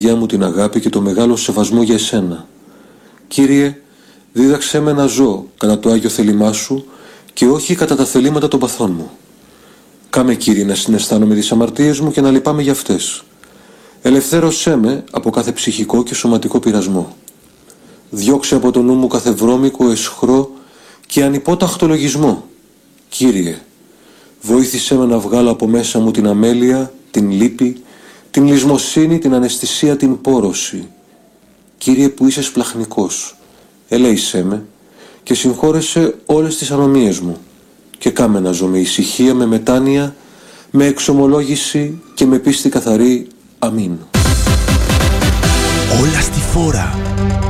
Γεια μου την αγάπη και το μεγάλο σεβασμό για εσένα. Κύριε, δίδαξέ με να ζω κατά το Άγιο θέλημά σου και όχι κατά τα θελήματα των παθών μου. Κάμε, Κύριε, να συναισθάνομαι τις αμαρτίες μου και να λυπάμαι για αυτές. Ελευθέρωσέ με από κάθε ψυχικό και σωματικό πειρασμό. Διώξε από το νου μου κάθε βρώμικο, αισχρό και ανυπόταχτο λογισμό. Κύριε, βοήθησέ με να βγάλω από μέσα μου την αμέλεια, την λύπη, την λησμοσύνη, την αναισθησία, την πόρωση. Κύριε που είσαι σπλαχνικός, ελέησέ με και συγχώρεσέ όλες τις ανομίες μου και κάμε να ζω με ησυχία, με μετάνοια, με εξομολόγηση και με πίστη καθαρή. Αμήν. Όλα στη φόρα.